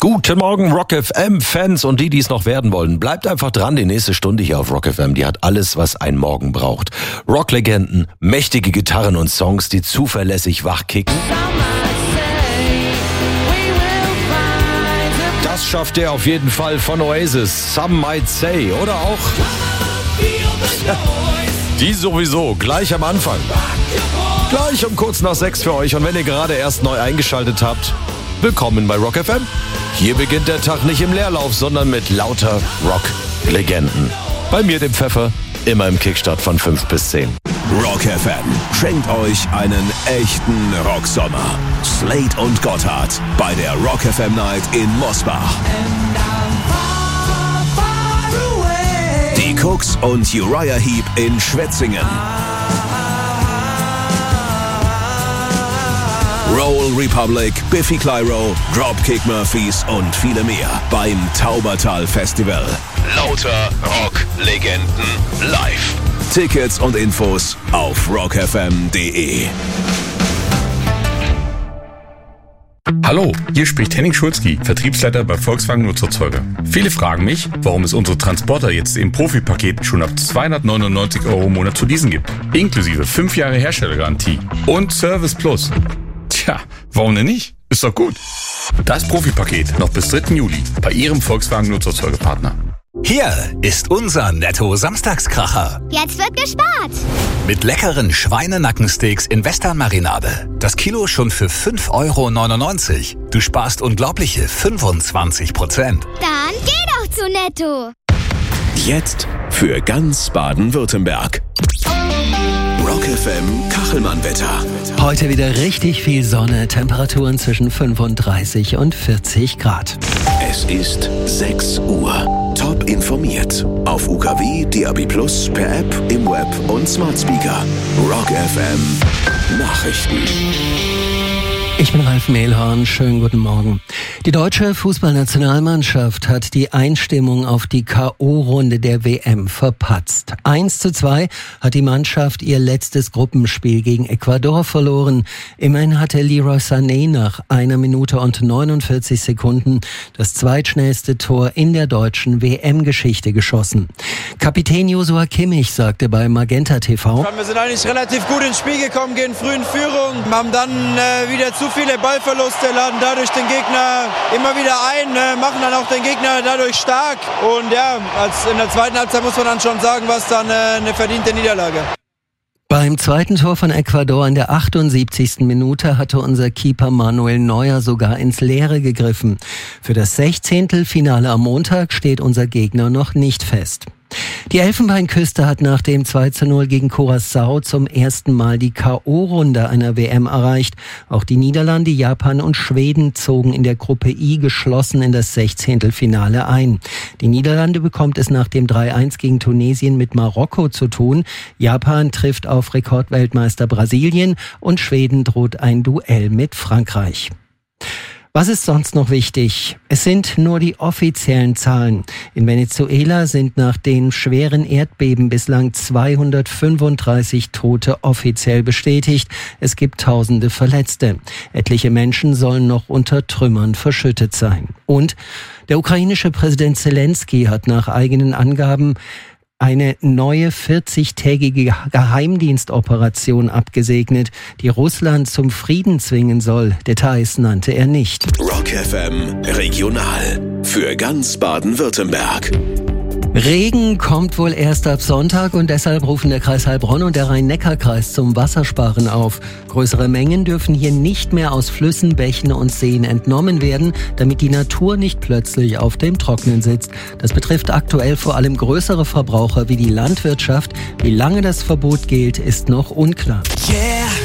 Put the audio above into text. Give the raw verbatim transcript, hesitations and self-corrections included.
Guten Morgen, Rock F M-Fans und die, die es noch werden wollen. Bleibt einfach dran, die nächste Stunde hier auf Rock F M. Die hat alles, was ein Morgen braucht. Rocklegenden, mächtige Gitarren und Songs, die zuverlässig wachkicken. Das schafft er auf jeden Fall von Oasis, Some Might Say. Oder auch die sowieso, gleich am Anfang. Gleich um kurz nach sechs für euch. Und wenn ihr gerade erst neu eingeschaltet habt, willkommen bei Rock F M. Hier beginnt der Tag nicht im Leerlauf, sondern mit lauter Rock-Legenden. Bei mir, dem Pfeffer, immer im Kickstart von fünf bis zehn. Rock F M schenkt euch einen echten Rocksommer. Slade und Gotthard bei der Rock F M Night in Mosbach. Die Cooks und Uriah Heep in Schwetzingen. Roll Republic, Biffy Clyro, Dropkick Murphys und viele mehr beim Taubertal Festival. Lauter Rock-Legenden live. Tickets und Infos auf rock f m punkt d e. Hallo, hier spricht Henning Schulzki, Vertriebsleiter bei Volkswagen Nutzerzeuger. Viele fragen mich, warum es unsere Transporter jetzt im Profi-Paket schon ab zweihundertneunundneunzig Euro im Monat zu leasen gibt. Inklusive fünf Jahre Herstellergarantie und Service Plus. Tja, warum denn nicht? Ist doch gut. Das Profi-Paket noch bis dritten Juli bei Ihrem Volkswagen Nutzerzeugerpartner. Hier ist unser Netto-Samstagskracher. Jetzt wird gespart. Mit leckeren Schweinenackensteaks in Western-Marinade. Das Kilo schon für fünf Euro neunundneunzig. Du sparst unglaubliche fünfundzwanzig Prozent. Dann geh doch zu Netto. Jetzt für ganz Baden-Württemberg. Rock F M Kachelmann-Wetter. Heute wieder richtig viel Sonne, Temperaturen zwischen fünfunddreißig und vierzig Grad. Es ist sechs Uhr. Top informiert. Auf U K W, D A B plus, per App, im Web und Smart Speaker. Rock F M Nachrichten. Ich bin Ralf Mehlhorn, schönen guten Morgen. Die deutsche Fußballnationalmannschaft hat die Einstimmung auf die K O-Runde der W M verpatzt. eins zu zwei hat die Mannschaft ihr letztes Gruppenspiel gegen Ecuador verloren. Immerhin hatte Leroy Sané nach einer Minute und neunundvierzig Sekunden das zweitschnellste Tor in der deutschen W M-Geschichte geschossen. Kapitän Joshua Kimmich sagte bei Magenta T V: Wir sind eigentlich relativ gut ins Spiel gekommen, gehen früh in Führung, haben dann äh, wieder zu viele Ballverluste, laden dadurch den Gegner immer wieder ein, äh, machen dann auch den Gegner dadurch stark. Und ja, als in der zweiten Halbzeit muss man dann schon sagen, was dann äh, eine verdiente Niederlage. Beim zweiten Tor von Ecuador in der achtundsiebzigsten Minute hatte unser Keeper Manuel Neuer sogar ins Leere gegriffen. Für das Sechzehntelfinale am Montag steht unser Gegner noch nicht fest. Die Elfenbeinküste hat nach dem zwei zu null gegen Curaçao zum ersten Mal die K O-Runde einer W M erreicht. Auch die Niederlande, Japan und Schweden zogen in der Gruppe I geschlossen in das Sechzehntelfinale ein. Die Niederlande bekommt es nach dem drei eins gegen Tunesien mit Marokko zu tun. Japan trifft auf Rekordweltmeister Brasilien und Schweden droht ein Duell mit Frankreich. Was ist sonst noch wichtig? Es sind nur die offiziellen Zahlen. In Venezuela sind nach den schweren Erdbeben bislang zweihundertfünfunddreißig Tote offiziell bestätigt. Es gibt tausende Verletzte. Etliche Menschen sollen noch unter Trümmern verschüttet sein. Und der ukrainische Präsident Zelensky hat nach eigenen Angaben eine neue vierzigtägige Geheimdienstoperation abgesegnet, die Russland zum Frieden zwingen soll. Details nannte er nicht. Rock F M Regional für ganz Baden-Württemberg. Regen kommt wohl erst ab Sonntag und deshalb rufen der Kreis Heilbronn und der Rhein-Neckar-Kreis zum Wassersparen auf. Größere Mengen dürfen hier nicht mehr aus Flüssen, Bächen und Seen entnommen werden, damit die Natur nicht plötzlich auf dem Trocknen sitzt. Das betrifft aktuell vor allem größere Verbraucher wie die Landwirtschaft. Wie lange das Verbot gilt, ist noch unklar. Yeah.